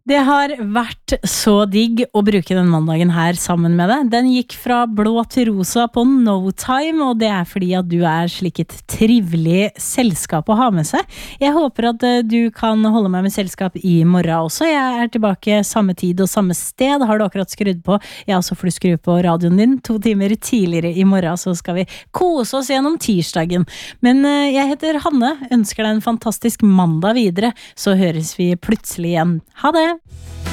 Det har vært så digg å bruke den mandagen her sammen med deg. Den gikk fra blå til rosa på no time, og det er fordi at du er slik et trivelig selskap å ha med seg. Jeg håper at du kan holde meg med selskap i morgen også. Jeg er tilbake samme tid og samme sted. Har du akkurat skrudd på? Ja, så får du skru på radioen din 2 timer tidligere i morgen, så skal vi kose oss gjennom tirsdagen. Men jeg heter Hanne, ønsker deg en fantastisk mandag videre, så høres vi plutselig igjen. Ha det!